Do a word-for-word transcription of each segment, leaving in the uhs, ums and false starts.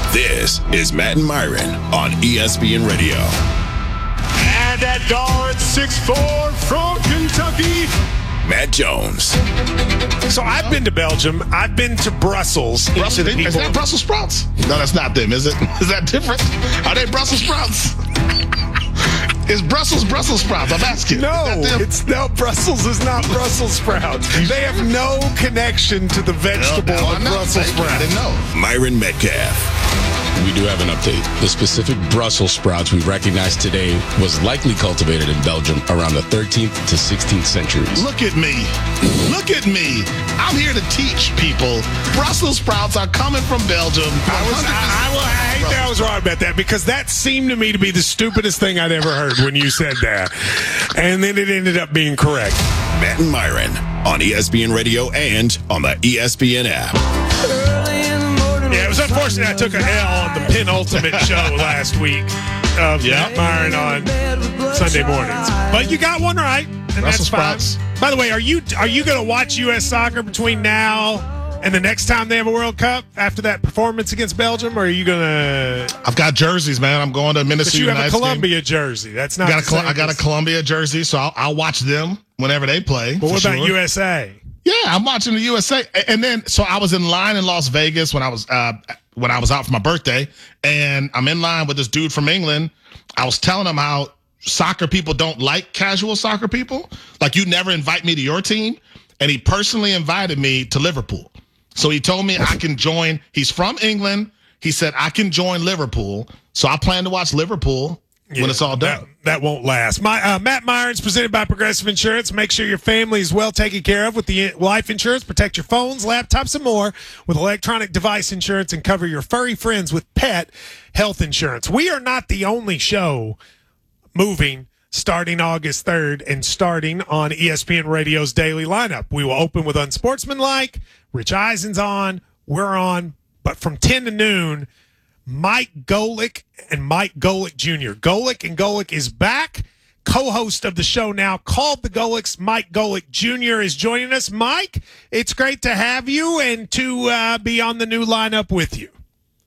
This is Matt and Myron on E S P N Radio. And at guard, six foot four from Kentucky, Matt Jones. So I've been to Belgium. I've been to Brussels. Brussels, the is that Brussels sprouts? No, that's not them, is it? Is that different? Are they Brussels sprouts? Is Brussels Brussels sprouts? I'm asking. No, it's no, Brussels is not Brussels sprouts. They have no connection to the vegetable no, no, of Brussels sprouts. I didn't know. Myron Metcalf. We do have an update. The specific Brussels sprouts we recognize today was likely cultivated in Belgium around the thirteenth to sixteenth centuries. Look at me. Look at me. I'm here to teach people. Brussels sprouts are coming from Belgium. I was, I, I, I, I hate that I was wrong about that because that seemed to me to be the stupidest thing I'd ever heard when you said that. And then it ended up being correct. Matt and Myron on E S P N Radio and on the E S P N app. Yeah, it was unfortunate I took a L on the penultimate show last week of Yep. Matt Myron on Sunday mornings. But you got one right, and Brussels that's fine. sprouts. By the way, are you are you going to watch U S soccer between now and the next time they have a World Cup after that performance against Belgium, or are you going to... I've got jerseys, man. I'm going to But Minnesota you have United a Columbia jersey. That's not Got a the Col- same I got a as- Columbia jersey, so I'll, I'll watch them whenever they play. But what for about sure. U S A? Yeah, I'm watching the U S A. A- And then, so I was in line in Las Vegas when I was uh, when I was out for my birthday, and I'm in line with this dude from England. I was telling him how soccer people don't like casual soccer people. Like, you never invite me to your team. And he personally invited me to Liverpool. So he told me I can join. He's from England. He said I can join Liverpool. So I plan to watch Liverpool when Yeah, it's all done. That, that won't last. My uh, Matt Myron's presented by Progressive Insurance. Make sure your family is well taken care of with the life insurance. Protect your phones, laptops, and more with electronic device insurance, and cover your furry friends with pet health insurance. We are not the only show moving starting August third and starting on E S P N Radio's daily lineup. We will open with Unsportsmanlike. Rich Eisen's on. We're on. But from ten to noon, Mike Golick and Mike Golick Junior Golick and Golick is back. Co-host of the show now, called the Golicks. Mike Golick Junior is joining us. Mike, it's great to have you and to uh, be on the new lineup with you.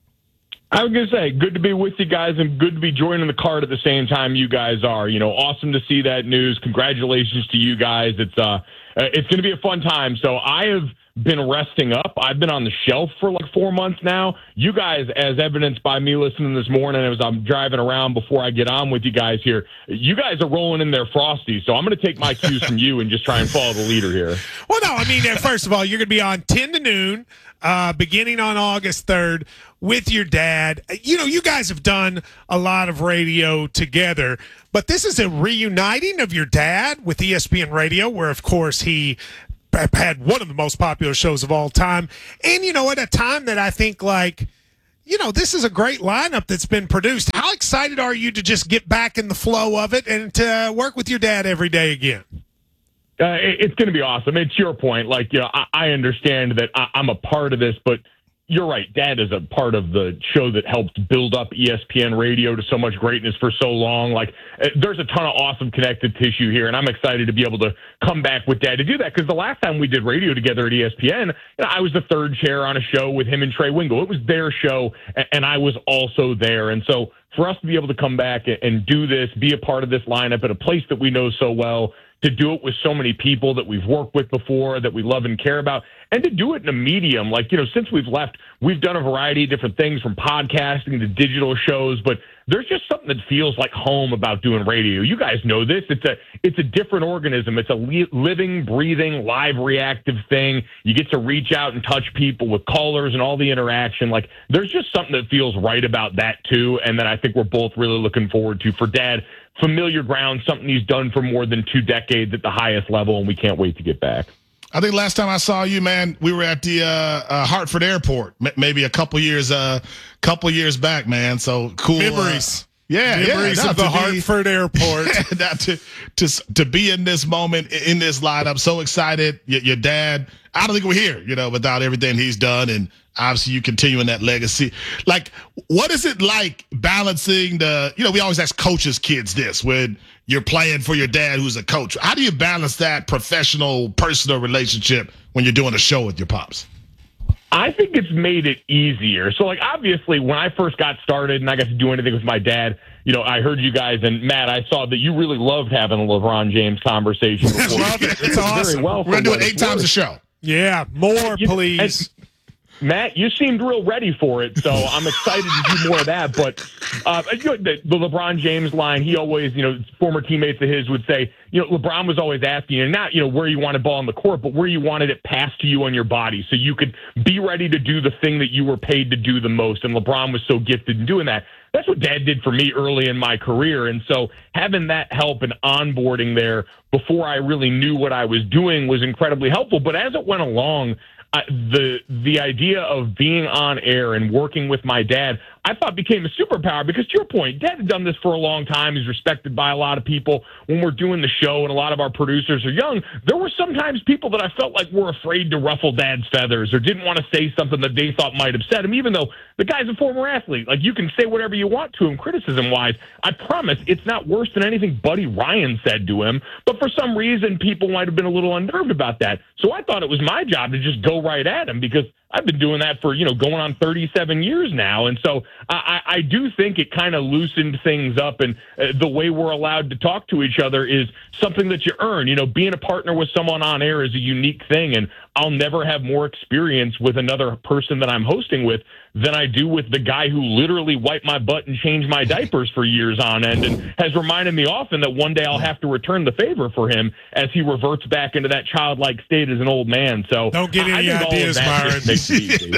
I was going to say, good to be with you guys and good to be joining the card at the same time you guys are. You know, awesome to see that news. Congratulations to you guys. It's uh, it's going to be a fun time. So I have been resting up. I've been on the shelf for like four months now. You guys, as evidenced by me listening this morning as I'm driving around before I get on with you guys here, you guys are rolling in their Frosties. So I'm going to take my cues from you and just try and follow the leader here. Well, no, I mean, uh, first of all, you're going to be on ten to noon, uh, beginning on August third with your dad. You know, you guys have done a lot of radio together, but this is a reuniting of your dad with E S P N Radio, where, of course, he had one of the most popular shows of all time. And, you know, at a time that I think, like, you know, this is a great lineup that's been produced. How excited are you to just get back in the flow of it and to work with your dad every day again? Uh, it, it's going to be awesome. It's your point. Like, you know, I, I understand that I, I'm a part of this, but you're right. Dad is a part of the show that helped build up E S P N Radio to so much greatness for so long. Like, there's a ton of awesome connective tissue here, and I'm excited to be able to come back with Dad to do that, because the last time we did radio together at E S P N, you know, I was the third chair on a show with him and Trey Wingo. It was their show, and I was also there. And so for us to be able to come back and do this, be a part of this lineup at a place that we know so well, to do it with so many people that we've worked with before, that we love and care about, and to do it in a medium. Like, you know, since we've left, we've done a variety of different things, from podcasting to digital shows, but there's just something that feels like home about doing radio. You guys know this. It's a it's a different organism. It's a li- living, breathing, live, reactive thing. You get to reach out and touch people with callers and all the interaction. Like, there's just something that feels right about that, too, and that I think we're both really looking forward to. For Dad, familiar ground, something he's done for more than two decades at the highest level, and we can't wait to get back. I think last time I saw you, man, we were at the uh, uh, Hartford Airport, M- maybe a couple years, uh, couple years back, man. So cool Memories. Uh, yeah, Memories yeah, of the to be- Hartford Airport. not to to to be in this moment, in this lineup. So excited. Your, your dad, I don't think we're here, you know, without everything he's done, and obviously you continuing that legacy. Like, what is it like balancing the? You know, we always ask coaches' kids this when you're playing for your dad, who's a coach. How do you balance that professional, personal relationship when you're doing a show with your pops? I think it's made it easier. So, like, obviously, when I first got started and I got to do anything with my dad, you know, I heard you guys, and Matt, I saw that you really loved having a LeBron James conversation before. Love it. It's awesome. Very well We're going to do it eight times worth. a show. Yeah, more, You- please. and- Matt, you seemed real ready for it, so I'm excited to do more of that. But uh, you know, the, the LeBron James line, he always, you know, former teammates of his would say, you know, LeBron was always asking you, not, you know, where you wanted ball on the court, but where you wanted it passed to you on your body so you could be ready to do the thing that you were paid to do the most. And LeBron was so gifted in doing that. That's what Dad did for me early in my career. And so having that help and onboarding there before I really knew what I was doing was incredibly helpful. But as it went along, I, the the idea of being on air and working with my dad, I thought became a superpower because, to your point, Dad had done this for a long time. He's respected by a lot of people. When we're doing the show and a lot of our producers are young, there were sometimes people that I felt like were afraid to ruffle Dad's feathers or didn't want to say something that they thought might upset him, even though the guy's a former athlete. Like, you can say whatever you want to him criticism-wise. I promise it's not worse than anything Buddy Ryan said to him, but for some reason, people might have been a little unnerved about that. So I thought it was my job to just go right at him because I've been doing that for, you know, going on thirty-seven years now. And so I, I do think it kind of loosened things up. And uh, the way we're allowed to talk to each other is something that you earn. You know, being a partner with someone on air is a unique thing. And I'll never have more experience with another person that I'm hosting with than I do with the guy who literally wiped my butt and changed my diapers for years on end and has reminded me often that one day I'll have to return the favor for him as he reverts back into that childlike state as an old man. So Don't get I any think all of ideas, that Myron. just makes it easy.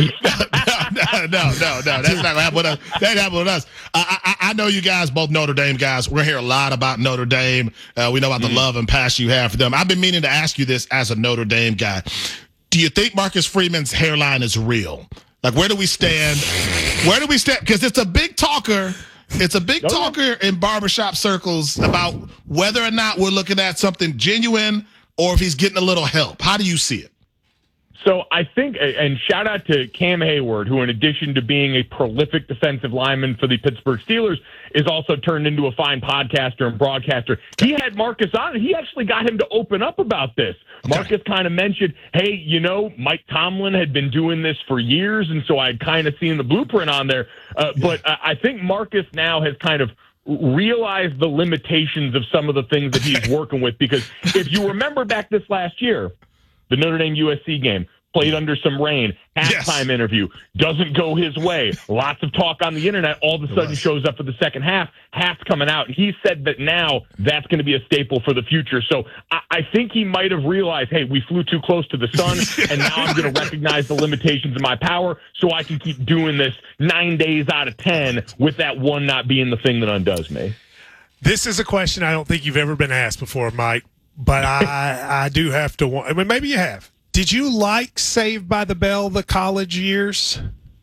no, no, no, no. That's not gonna happen with us. That happened with us. I, I, I know you guys, both Notre Dame guys. We're gonna hear a lot about Notre Dame. Uh, we know about the love and passion you have for them. I've been meaning to ask you this as a Notre Dame guy. Do you think Marcus Freeman's hairline is real? Like, where do we stand? Where do we stand? Because it's a big talker. It's a big talker in barbershop circles about whether or not we're looking at something genuine or if he's getting a little help. How do you see it? So I think, and shout out to Cam Hayward, who in addition to being a prolific defensive lineman for the Pittsburgh Steelers, is also turned into a fine podcaster and broadcaster. He had Marcus on, and he actually got him to open up about this. Okay. Marcus kind of mentioned, hey, you know, Mike Tomlin had been doing this for years, and so I'd kind of seen the blueprint on there. Uh, yeah. But I think Marcus now has kind of realized the limitations of some of the things that he's working with, because if you remember back this last year, the Notre Dame U S C game, played under some rain, halftime yes. interview, doesn't go his way. Lots of talk on the internet, all of a sudden shows up for the second half, half's coming out. He said that now that's going to be a staple for the future. So I, I think he might have realized, hey, we flew too close to the sun, and now I'm going to recognize the limitations of my power so I can keep doing this nine days out of ten with that one not being the thing that undoes me. This is a question I don't think you've ever been asked before, Mike, but I, I do have to – I mean, maybe you have. Did you like Saved by the Bell the college years?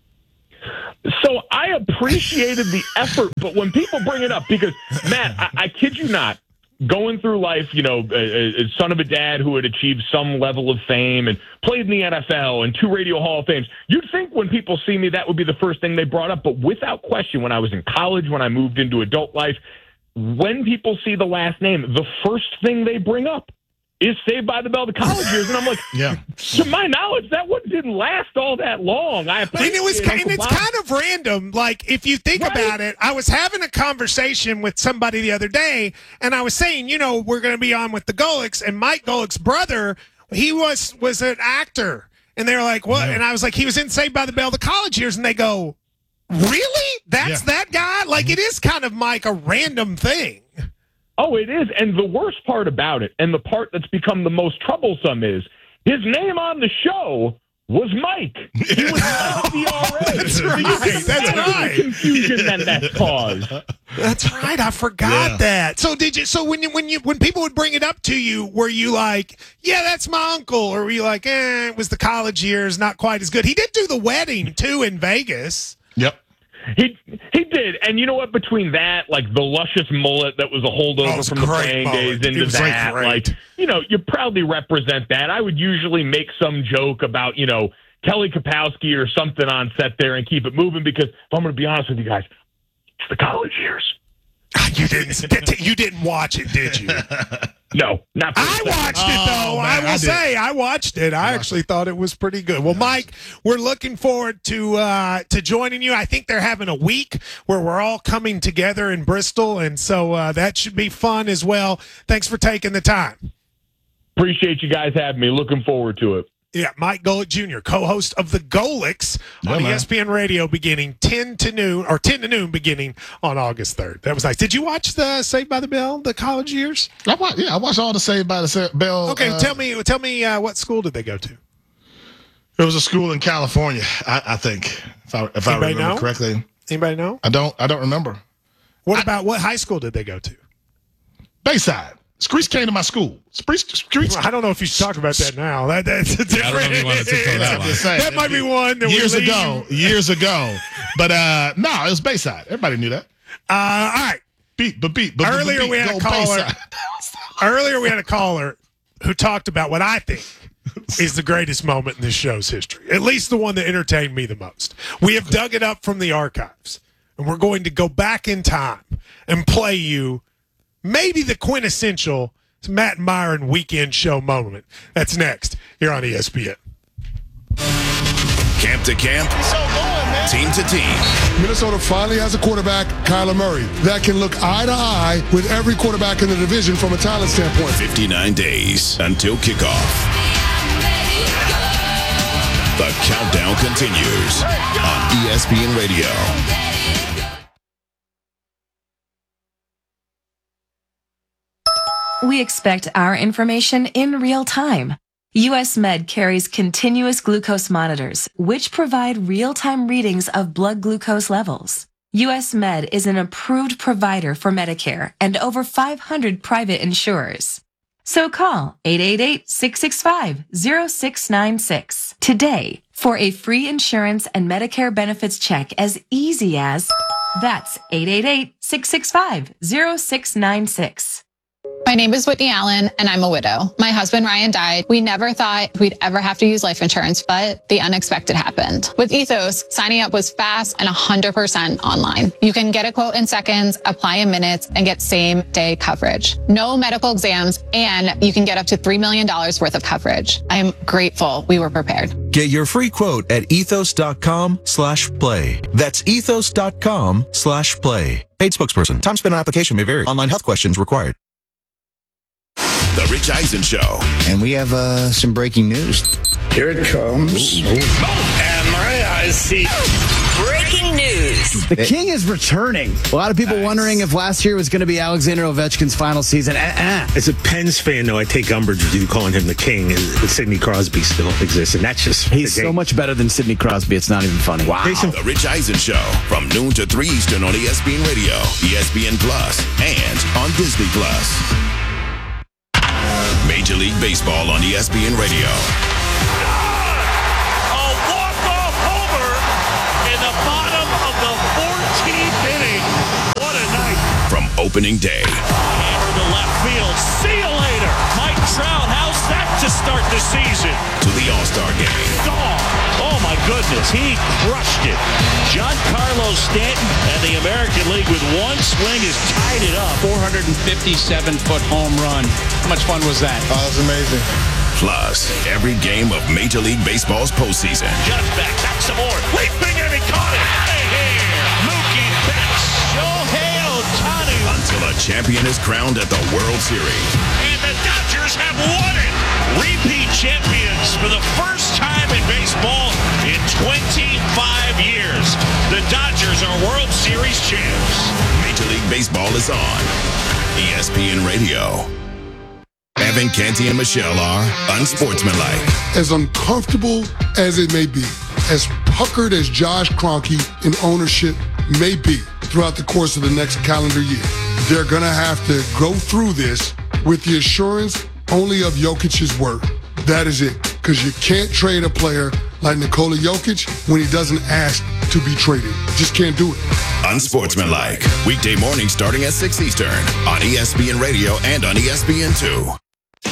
So I appreciated the effort, but when people bring it up, because, Matt, I, I kid you not, going through life, you know, a, a son of a dad who had achieved some level of fame and played in the N F L and two Radio Hall of Fames, you'd think when people see me that would be the first thing they brought up. But without question, when I was in college, when I moved into adult life, when people see the last name, the first thing they bring up is Saved by the Bell the college years, and I'm like, yeah. To my knowledge, that one didn't last all that long. I and it was, and it's Bob. kind of random. Like, if you think right. about it, I was having a conversation with somebody the other day, and I was saying, you know, we're going to be on with the Golics, and Mike Golick's brother, he was was an actor, and they were like, what? Yeah. And I was like, he was in Saved by the Bell the college years, and they go, really? That's yeah. that guy? Like, it is kind of, Mike, a random thing. Oh, it is. And the worst part about it, and the part that's become the most troublesome, is his name on the show was Mike. He was Mike the R A. That's right. That's right. Confusion that that caused. That's right. I forgot yeah. that. So did you? So when you when you when people would bring it up to you, were you like, yeah, that's my uncle, or were you like, eh, it was the college years, not quite as good? He did do the wedding too in Vegas. Yep. He he did, and you know what? Between that, like the luscious mullet that was a holdover was from the playing mullet. days into that, like, like you know, you proudly represent that. I would usually make some joke about, you know, Kelly Kapowski or something on set there and keep it moving, because if I'm going to be honest with you guys, it's the college years. You didn't get to, you didn't watch it, did you? No, not. For I watched it though. Oh, I man, will I did. say I watched it. I actually thought it was pretty good. Well, Mike, we're looking forward to uh, to joining you. I think they're having a week where we're all coming together in Bristol, and so uh, that should be fun as well. Thanks for taking the time. Appreciate you guys having me. Looking forward to it. Yeah, Mike Golick Junior, co-host of the Golics on Yeah, E S P N Radio, beginning ten to noon or ten to noon, beginning on August third. That was nice. Did you watch the Saved by the Bell, the college years? I watch, yeah, I watched all the Saved by the Sa- Bell. Okay, uh, tell me, tell me, uh, what school did they go to? It was a school in California, I, I think, if I if I Anybody remember know? correctly. Anybody know? I don't. I don't remember. What about what high school did they go to? Bayside. Screech came to my school. Screech. Screech. Well, I don't know if you should talk about that now. That, that's a different. I don't know if you want to take that I'm line. just saying. That might be one that we years leave. ago. Years ago. But uh, no, it was Bayside. Everybody knew that. Uh, all right. Beat, but beat. But, Earlier but beat, we had a go caller. Bayside. Earlier we had a caller who talked about what I think is the greatest moment in this show's history. At least the one that entertained me the most. We have dug it up from the archives, and we're going to go back in time and play you maybe the quintessential Matt and Myron weekend show moment. That's next here on E S P N. Camp to camp, team to team. Minnesota finally has a quarterback, Kyler Murray, that can look eye to eye with every quarterback in the division from a talent standpoint. fifty-nine days until kickoff. The countdown continues on E S P N Radio. We expect our information in real time. U S Med carries continuous glucose monitors, which provide real-time readings of blood glucose levels. U S Med is an approved provider for Medicare and over five hundred private insurers. So call eight eight eight, six six five, zero six nine six today for a free insurance and Medicare benefits check as easy as that's eight eight eight, six six five, zero six nine six. My name is Whitney Allen, and I'm a widow. My husband, Ryan, died. We never thought we'd ever have to use life insurance, but the unexpected happened. With Ethos, signing up was fast and one hundred percent online. You can get a quote in seconds, apply in minutes, and get same-day coverage. No medical exams, and you can get up to three million dollars worth of coverage. I am grateful we were prepared. Get your free quote at ethos.com slash play. That's ethos.com slash play. Paid spokesperson. Time spent on application may vary. Online health questions required. The Rich Eisen Show. And we have uh, some breaking news. Here it comes. And my eyes see. Breaking news. The King is returning. A lot of people nice. wondering if last year was going to be Alexander Ovechkin's final season. Uh-uh. As a Pens fan, though, I take umbrage with you calling him the King, and Sidney Crosby still exists, and that's just he's so much better than Sidney Crosby. It's not even funny. Wow. The Rich Eisen Show from noon to three Eastern on E S P N Radio, E S P N Plus, and on Disney Plus. Major League Baseball on E S P N Radio. A walk-off homer in the bottom of the fourteenth inning. What a night. From opening day. Hammer to left field. See you later. Mike Trout, how's that to start the season? To the All-Star game. Gone. Oh, my goodness. He crushed it. Giancarlo Stanton and the American League with one swing has tied it up. four hundred fifty-seven foot home run. How much fun was that? Oh, that's amazing. Plus, every game of Major League Baseball's postseason. Just back, back some more. Leaping and he caught it. Hey, here. Mookie Betts. Shohei Ohtani. Until a champion is crowned at the World Series. And the Dodgers have won it. Repeat champions for the first time in baseball in twenty-five years. The Dodgers are World Series champs. Major League Baseball is on E S P N Radio. Evan Canty and Michelle are unsportsmanlike. As uncomfortable as it may be, as puckered as Josh Kroenke in ownership may be throughout the course of the next calendar year, they're going to have to go through this with the assurance only of Jokic's word. That is it. Because you can't trade a player like Nikola Jokic when he doesn't ask to be traded. Just can't do it. Unsportsmanlike. Weekday morning starting at six Eastern on E S P N Radio and on E S P N two.